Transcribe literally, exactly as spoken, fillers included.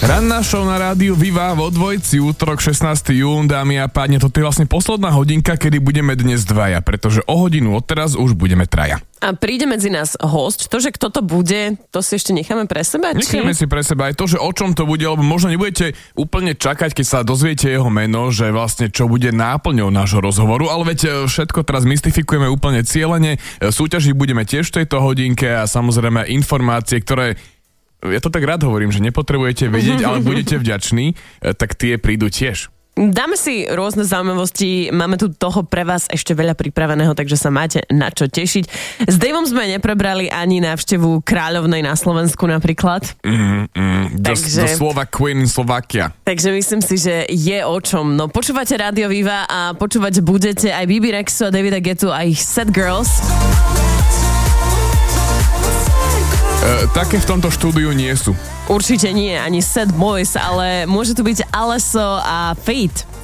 Ranná show na rádiu Viva vo dvojci, útorok šestnásteho júna, dámy a páni, toto je vlastne posledná hodinka, kedy budeme dnes dvaja, pretože o hodinu odteraz už budeme traja. A príde medzi nás host, to, že kto to bude, to si ešte necháme pre seba? Necháme či? si pre seba aj to, že o čom to bude, lebo možno nebudete úplne čakať, keď sa dozviete jeho meno, že vlastne čo bude náplňou nášho rozhovoru, ale veď všetko teraz mystifikujeme úplne cieľene, súťažiť budeme tiež v tejto hodinke a samozrejme informácie, ktoré, ja to tak rád hovorím, že nepotrebujete vedieť, ale budete vďační, tak tie prídu tiež. Dáme si rôzne zaujímavosti, máme tu toho pre vás ešte veľa pripraveného, takže sa máte na čo tešiť. S Davom sme neprebrali ani návštevu kráľovnej na Slovensku napríklad. Mm, mm, takže, do, do slova Queen in Slovakia. Takže myslím si, že je o čom. No počúvate Rádio Viva a počúvať budete aj Bibi Rexu a Davida Guettu a ich Sad Girls. E, také v tomto štúdiu nie sú. Určite nie, ani Sad Boys, ale môže tu byť Alesso a Fate.